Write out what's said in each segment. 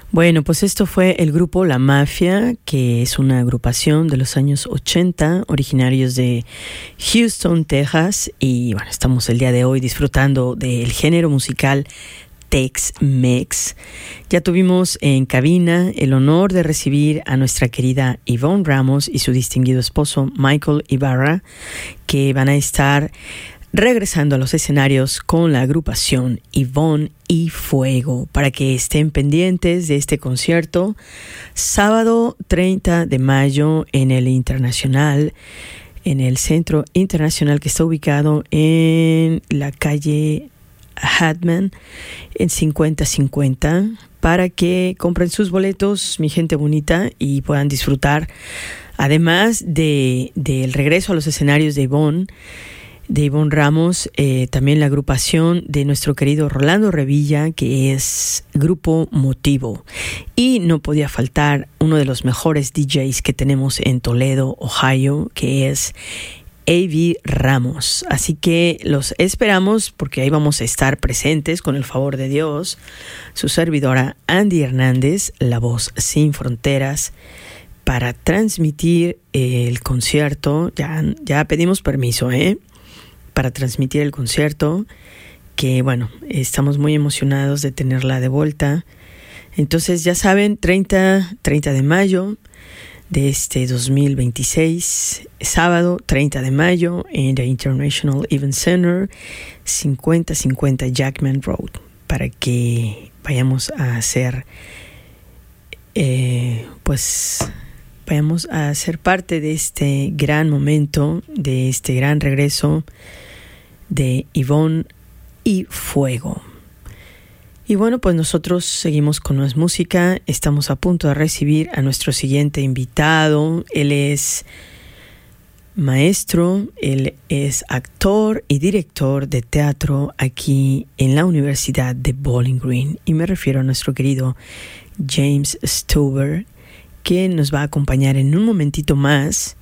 Bueno, pues esto fue el grupo La Mafia, que es una agrupación de los años 80, originarios de Houston, Texas. Y bueno, estamos el día de hoy disfrutando del género musical Tex-Mex. Ya tuvimos en cabina el honor de recibir a nuestra querida Yvonne Ramos y su distinguido esposo Michael Ibarra, que van a estar regresando a los escenarios con la agrupación Yvonne y Fuego, para que estén pendientes de este concierto sábado 30 de mayo en el Internacional, en el Centro Internacional que está ubicado en la calle Hatman en 5050, para que compren sus boletos, mi gente bonita, y puedan disfrutar además del regreso a los escenarios de Yvonne Ramos, también la agrupación de nuestro querido Rolando Revilla, que es Grupo Motivo. Y no podía faltar uno de los mejores DJs que tenemos en Toledo, Ohio, que es A.V. Ramos. Así que los esperamos, porque ahí vamos a estar presentes con el favor de Dios. Su servidora Andy Hernández, la voz sin fronteras, para transmitir el concierto. Ya pedimos permiso, para transmitir el concierto, que bueno, estamos muy emocionados de tenerla de vuelta. Entonces ya saben, 30 de mayo de este 2026, sábado 30 de mayo en the International Event Center, 5050 Jackman Road, para que vayamos a ser vayamos a ser parte de este gran momento, de este gran regreso de Yvonne y Fuego. Y bueno, pues nosotros seguimos con más música. Estamos a punto de recibir a nuestro siguiente invitado. Él es maestro, él es actor y director de teatro aquí en la Universidad de Bowling Green. Y me refiero a nuestro querido James Stuber, que nos va a acompañar en un momentito más.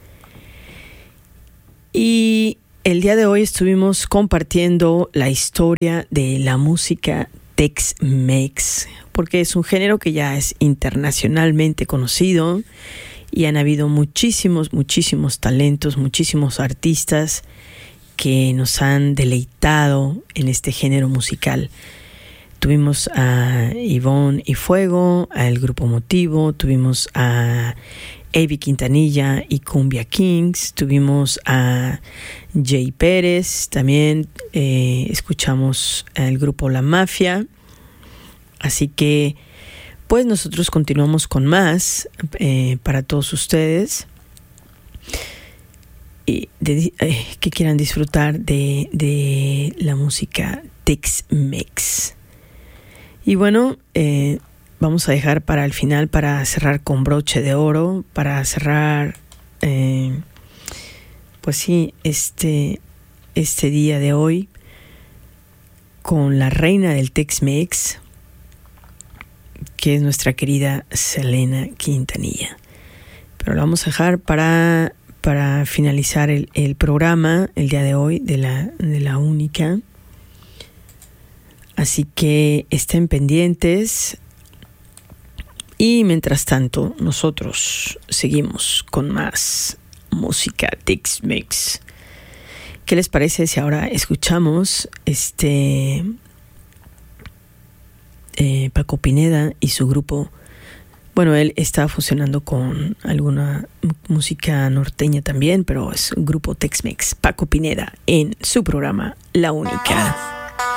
Y el día de hoy estuvimos compartiendo la historia de la música Tex-Mex, porque es un género que ya es internacionalmente conocido y han habido muchísimos talentos, muchísimos artistas que nos han deleitado en este género musical. Tuvimos a Yvonne y Fuego, al Grupo Motivo, tuvimos a A.B. Quintanilla y Cumbia Kings, tuvimos a Jay Pérez, también escuchamos al Grupo La Mafia. Así que pues nosotros continuamos con más para todos ustedes y que quieran disfrutar de la música Tex-Mex. Y bueno, vamos a dejar para el final, para cerrar con broche de oro, para cerrar, pues sí, este día de hoy con la reina del Tex-Mex, que es nuestra querida Selena Quintanilla. Pero lo vamos a dejar para finalizar el programa el día de hoy de la única. Así que estén pendientes. Y mientras tanto, nosotros seguimos con más música Tex-Mex. ¿Qué les parece si ahora escuchamos Paco Pineda y su grupo? Bueno, él está fusionando con alguna música norteña también, pero es un grupo Tex-Mex. Paco Pineda en su programa La Única.